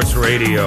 Sports Radio,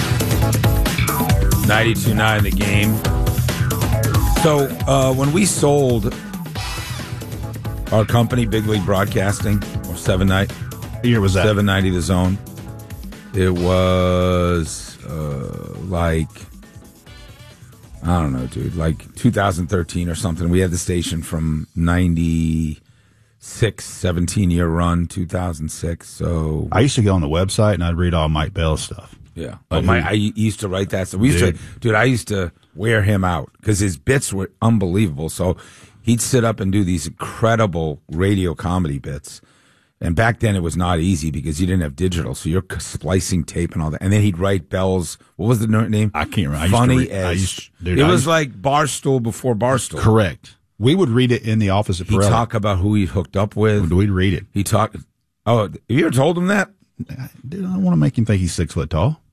92.9 The Game. So when we sold our company, Big League Broadcasting, or 790, what year was that? 790 The Zone, it was like, I don't know, dude, like 2013 or something. We had the station from 96, 17-year run, 2006. So I used to go on the website and I'd read all Mike Bell's stuff. Yeah. I used to write that stuff. I used to wear him out because his bits were unbelievable. So he'd sit up and do these incredible radio comedy bits. And back then it was not easy because you didn't have digital. So you're splicing tape and all that. And then he'd write Bell's, what was the name? I can't remember. Funny Edge. It was like Barstool before Barstool. Correct. We would read it in the office at Pirelli. He'd talk about who he hooked up with. We'd read it. He talked. Oh, have you ever told him that? Dude, I don't want to make him think he's 6 foot tall.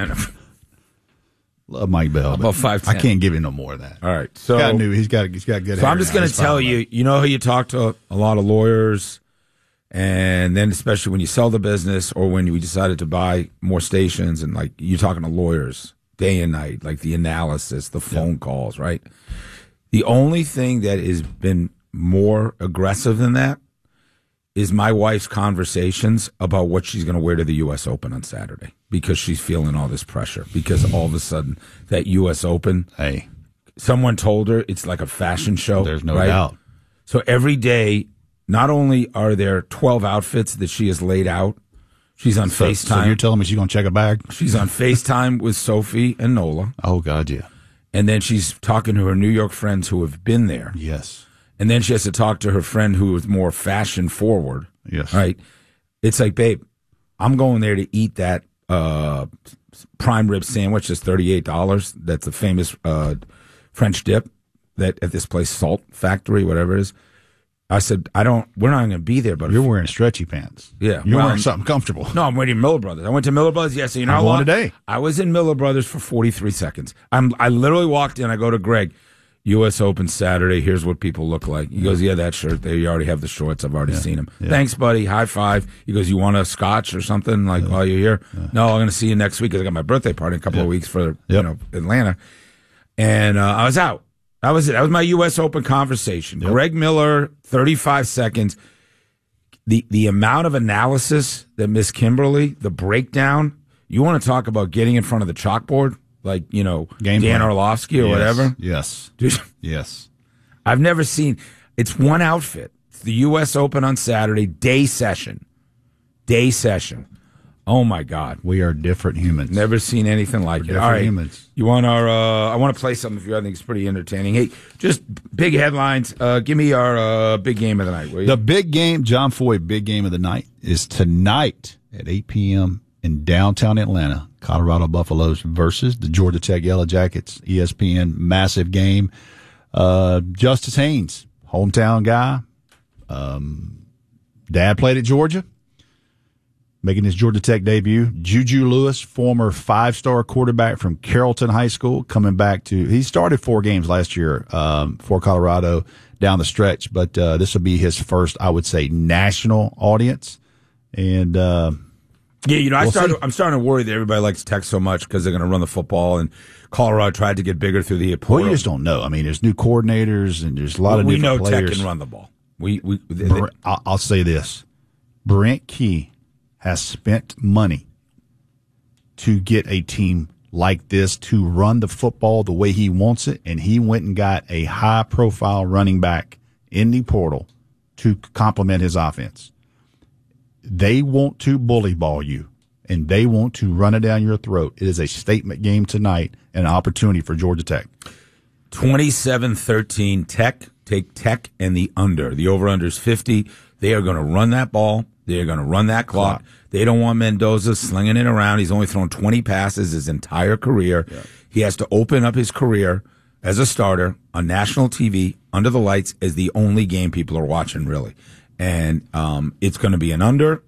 Love Mike Bell. About 5'10". I can't give him no more of that. All right. So he's got good. So I'm just going to tell you. You know how you talk to a lot of lawyers, and then especially when you sell the business or when we decided to buy more stations, and like you're talking to lawyers day and night, like the analysis, the phone calls, right? The only thing that has been more aggressive than that is my wife's conversations about what she's going to wear to the U.S. Open on Saturday because she's feeling all this pressure because all of a sudden that U.S. Open, hey, someone told her it's like a fashion show. There's no doubt. So every day, not only are there 12 outfits that she has laid out, she's on FaceTime. So you're telling me she's going to check a bag? She's on FaceTime with Sophie and Nola. Oh, God, yeah. And then she's talking to her New York friends who have been there. Yes. And then she has to talk to her friend who is more fashion forward. Yes. Right? It's like, babe, I'm going there to eat that prime rib sandwich that's $38. That's a famous French dip that at this place, Salt Factory, whatever it is. I said, we're not going to be there, but you're wearing stretchy pants. Yeah. You're wearing something comfortable. No, I'm waiting Miller Brothers. I went to Miller Brothers yesterday. You know how long? Today. I was in Miller Brothers for 43 seconds. I literally walked in. I go to Greg, U.S. Open Saturday. Here's what people look like. He goes, yeah, that shirt. You already have the shorts. I've already seen them. Yeah. Thanks, buddy. High five. He goes, you want a scotch or something while you're here? Yeah. No, I'm going to see you next week because I got my birthday party in a couple of weeks for Atlanta. And I was out. That was it. That was my U.S. Open conversation. Yep. Greg Miller, 35 seconds. The amount of analysis that Miss Kimberly, the breakdown, you want to talk about getting in front of the chalkboard, like, Dan Orlovsky or whatever? Yes. Dude, yes. I've never seen, it's one outfit. It's the U.S. Open on Saturday, day session. Oh, my God. We are different humans. Never seen anything like it. All right. Humans. You want our, I want to play something for you I think it's pretty entertaining. Hey, just big headlines. Give me our big game of the night, will you? The big game, John Foy, big game of the night is tonight at 8 p.m. in downtown Atlanta. Colorado Buffaloes versus the Georgia Tech Yellow Jackets. ESPN, massive game. Justice Haynes, hometown guy. Dad played at Georgia. Making his Georgia Tech debut. Juju Lewis, former 5-star quarterback from Carrollton High School, coming back he started 4 games last year for Colorado down the stretch, but this will be his first, I would say, national audience. And I'm starting to worry that everybody likes Tech so much because they're going to run the football, and Colorado tried to get bigger through the portal. Well, you just don't know. I mean, there's new coordinators and there's a lot of different players. We know Tech can run the ball. I'll say this: Brent Key has spent money to get a team like this to run the football the way he wants it, and he went and got a high-profile running back in the portal to complement his offense. They want to bully ball you, and they want to run it down your throat. It is a statement game tonight and an opportunity for Georgia Tech. 27-13, Tech. Take Tech and the under. The over-under is 50. They are going to run that ball. They're going to run that clock. They don't want Mendoza slinging it around. He's only thrown 20 passes his entire career. Yeah. He has to open up his career as a starter on national TV under the lights as the only game people are watching, really. And it's going to be an under.